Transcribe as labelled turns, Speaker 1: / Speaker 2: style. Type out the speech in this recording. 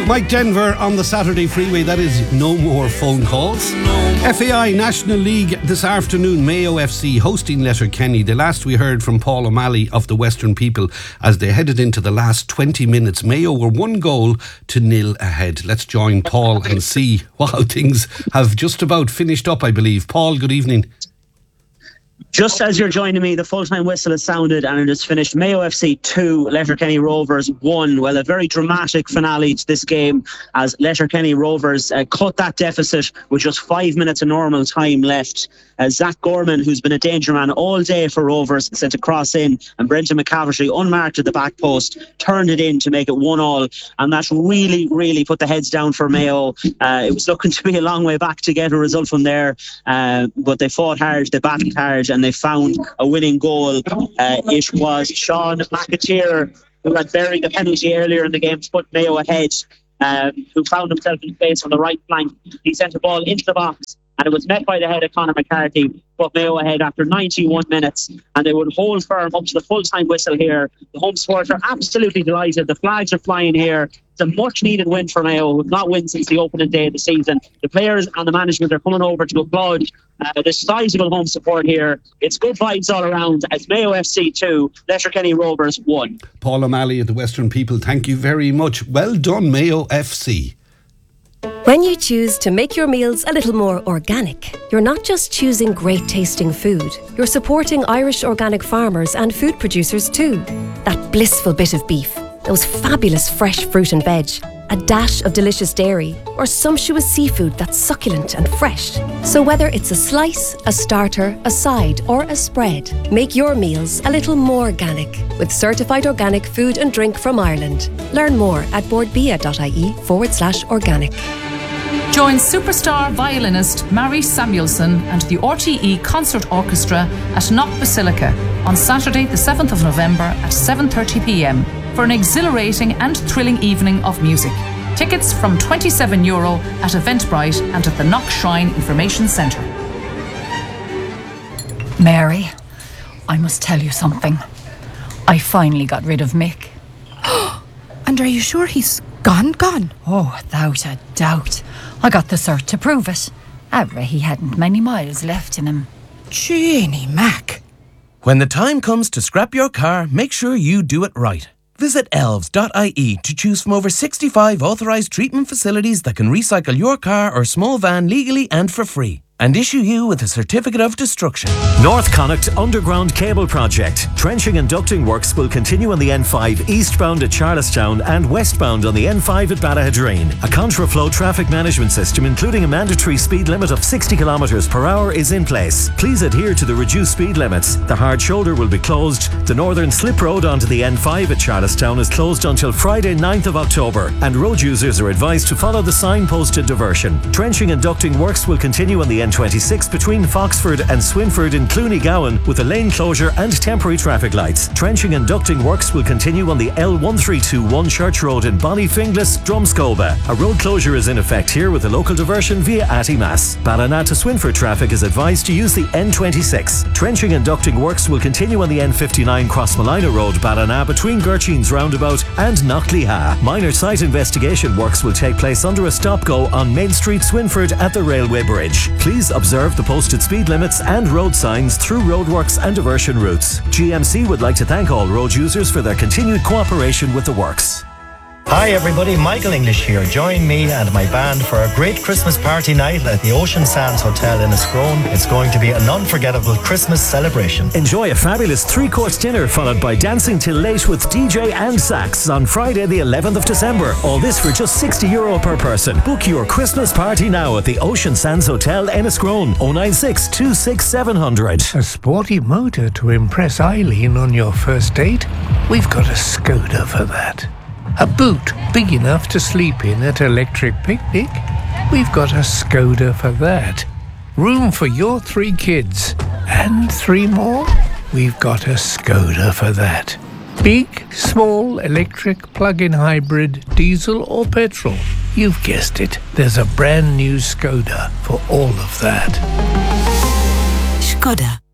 Speaker 1: Mike Denver on the Saturday Freeway. That is no more phone calls. FAI National League this afternoon. Mayo FC hosting Letterkenny. The last we heard from Paul O'Malley of the Western People as they headed into the last 20 minutes. Mayo were 1-0 ahead. Let's join Paul and see how things have just about finished up, I believe. Paul, good evening.
Speaker 2: Just as you're joining me, the full-time whistle has sounded and it has finished. Mayo FC 2, Letterkenny Rovers 1. Well, a very dramatic finale to this game as Letterkenny Rovers cut that deficit with just 5 minutes of normal time left. Zach Gorman, who's been a danger man all day for Rovers, sent a cross in, and Brendan McCaverty, unmarked at the back post, turned it in to make it 1-1, and that really put the heads down for Mayo. It was looking to be a long way back to get a result from there, but they fought hard, they battled hard, and they found a winning goal. It was Sean McAteer who had buried the penalty earlier in the game to put Mayo ahead, who found himself in space on the right flank. He sent a ball into the box, and it was met by the head of Conor McCarthy, put Mayo ahead after 91 minutes, and they would hold firm up to the full-time whistle here. The home supporters are absolutely delighted. The flags are flying here. It's a much-needed win for Mayo, who have not won since the opening day of the season. The players and the management are coming over to applaud the sizable home support here. It's good vibes all around as Mayo FC 2, Letterkenny Rovers 1.
Speaker 1: Paul O'Malley of the Western People, thank you very much. Well done, Mayo FC.
Speaker 3: When you choose to make your meals a little more organic, you're not just choosing great tasting food, you're supporting Irish organic farmers and food producers too. That blissful bit of beef, those fabulous fresh fruit and veg, a dash of delicious dairy, or sumptuous seafood that's succulent and fresh. So whether it's a slice, a starter, a side, or a spread, make your meals a little more organic with certified organic food and drink from Ireland. Learn more at boardbia.ie/organic.
Speaker 4: Join superstar violinist Mary Samuelson and the RTE Concert Orchestra at Knock Basilica on Saturday the 7th of November at 7:30pm for an exhilarating and thrilling evening of music. Tickets from €27 at Eventbrite and at the Knock Shrine Information Centre.
Speaker 5: Mary, I must tell you something. I finally got rid of Mick.
Speaker 6: And are you sure he's gone?
Speaker 5: Oh, without a doubt. I got the cert to prove it. He hadn't many miles left in him.
Speaker 6: Jeannie Mac.
Speaker 7: When the time comes to scrap your car, make sure you do it right. Visit elves.ie to choose from over 65 authorised treatment facilities that can recycle your car or small van legally and for free, and issue you with a certificate of destruction.
Speaker 8: North Connacht Underground Cable Project. Trenching and ducting works will continue on the N5 eastbound at Charlestown and westbound on the N5 at Ballahadreen. A contraflow traffic management system, including a mandatory speed limit of 60 km per hour, is in place. Please adhere to the reduced speed limits. The hard shoulder will be closed. The northern slip road onto the N5 at Charlestown is closed until Friday 9th of October, and road users are advised to follow the signposted diversion. Trenching and ducting works will continue on the N26 between Foxford and Swinford in Clooney Gowan with a lane closure and temporary traffic lights. Trenching and ducting works will continue on the L1321 Church Road in Ballyfinglas, Drumscoba. A road closure is in effect here with a local diversion via Attymass. Ballina to Swinford traffic is advised to use the N26. Trenching and ducting works will continue on the N59 Crossmalina Road, Ballina between Gurcheen's Roundabout and Knockleha. Minor site investigation works will take place under a stop-go on Main Street, Swinford at the Railway Bridge. Please observe the posted speed limits and road signs through roadworks and diversion routes. GMC would like to thank all road users for their continued cooperation with the works.
Speaker 9: Hi everybody, Michael English here. Join me and my band for a great Christmas party night at the Ocean Sands Hotel in Escrone. It's going to be an unforgettable Christmas celebration.
Speaker 8: Enjoy a fabulous 3-course dinner followed by dancing till late with DJ and sax on Friday the 11th of December. All this for just €60 per person. Book your Christmas party now at the Ocean Sands Hotel in Escrone. 096 26 700.
Speaker 10: A sporty motor to impress Eileen on your first date? We've got a Skoda for that. A boot big enough to sleep in at Electric Picnic? We've got a Skoda for that. Room for your 3 kids and 3 more? We've got a Skoda for that. Big, small, electric, plug-in hybrid, diesel or petrol? You've guessed it. There's a brand new Skoda for all of that.
Speaker 11: Skoda.